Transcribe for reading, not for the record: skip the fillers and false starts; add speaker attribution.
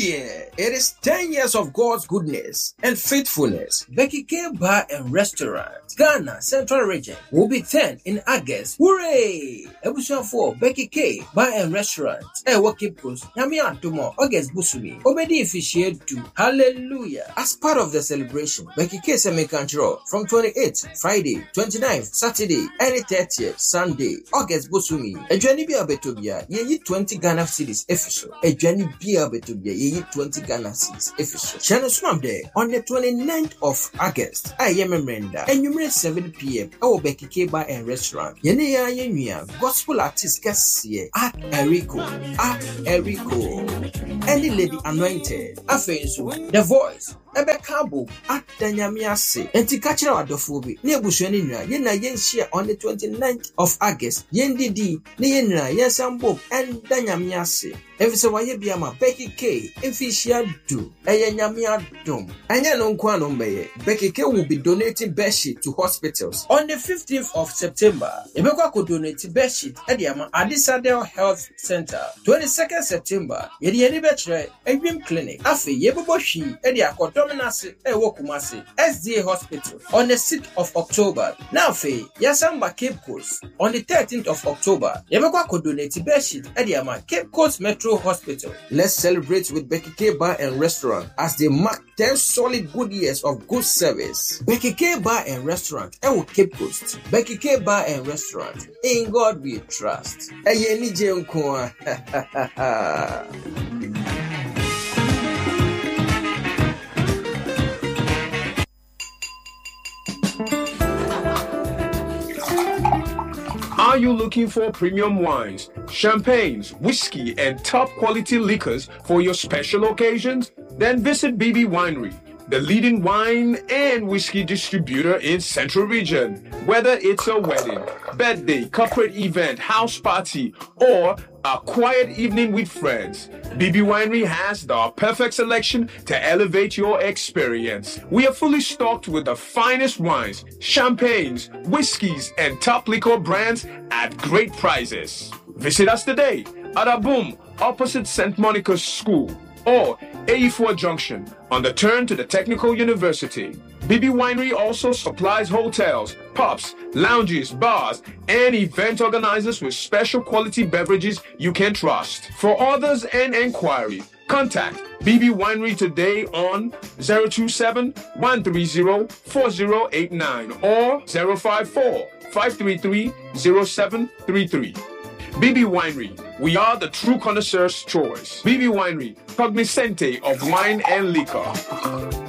Speaker 1: year. It is 10 years of God's goodness and faithfulness. Becky K Bar and Restaurant, Ghana Central Region, will be 10 in August. Hooray! Ebushon 4 Becky K Bar and Restaurant. Cape Coast, Yami Antomo, August Busumi, Obedi officiate to Hallelujah. As part of the celebration, Becky K Semi-Control from 28th Friday, 29th Saturday, and 30th Sunday, August Busumi. Ejwani Bia Betobia, ye 20 Ghana cedis official. Ejwani Bia Betobia, ye 20 Ghana cedis official. Channel Swam Day on the 29th of August. I am a Brenda. And you may 7 p.m. Our Becky K Bar and Restaurant. Yenia Yenia, Gospel artist Cassie at Erico. Any lady anointed. Afenso, the voice. Ebe Kabo at Danyamiase. Enti Kachira Wadofobi. Ni Ebushoni Nra. Yena yen share on the 29th of August. Yen didi. Ni yen nra. Yen sambo. And Danyamiase. Efise waye biyama Becky K. Efisia do. Eye nyamia dom. Anya no nkwa no mbeye. Becky K will be donating bedsheet to hospitals. On the 15th of September, Ebekwa ko donate bedsheet Ediama Adisadel Health Center. 22nd September, Yedi Betre Edwin Clinic. Afe Yeboboshi Edia Kotominasi Ewokumasi SDA Hospital. On the 6th of October, now fe Yasamba Cape Coast. On the 13th of October, Ebekwa ko donate bedsheet Ediama Cape Coast Metro Hospital. Let's celebrate with Becky K Bar and Restaurant as they mark 10 solid good years of good service. Becky K Bar and Restaurant, Ewo Cape Coast. Becky K Bar and Restaurant, in God we trust. Eyeni Jenkwa.
Speaker 2: Are you looking for premium wines, champagnes, whiskey, and top quality liquors for your special occasions? Then visit BB Winery, the leading wine and whiskey distributor in Central Region. Whether it's a wedding, birthday, corporate event, house party, or a quiet evening with friends, BB Winery has the perfect selection to elevate your experience. We are fully stocked with the finest wines, champagnes, whiskeys, and top liquor brands at great prices. Visit us today at Aboom, opposite St. Monica's School, or AE4 Junction on the turn to the Technical University. BB Winery also supplies hotels, pubs, lounges, bars, and event organizers with special quality beverages you can trust. For orders and enquiry, contact BB Winery today on 027-130-4089 or 054-533-0733. BB Winery, we are the true connoisseur's choice. BB Winery, cognoscente of wine and liquor.